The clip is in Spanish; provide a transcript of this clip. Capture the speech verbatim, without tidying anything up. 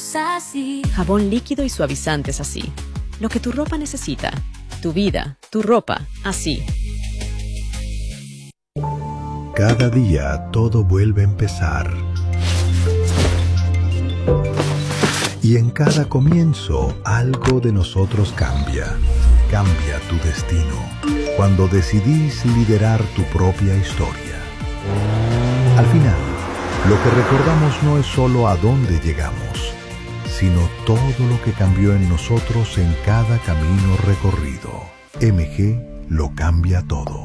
somos así. Jabón líquido y suavizantes así. Lo que tu ropa necesita. Tu vida, tu ropa, así. Cada día todo vuelve a empezar. Y en cada comienzo algo de nosotros cambia. Cambia tu destino. Cuando decidís liderar tu propia historia. Al final, lo que recordamos no es solo a dónde llegamos, sino todo lo que cambió en nosotros en cada camino recorrido. M G lo cambia todo.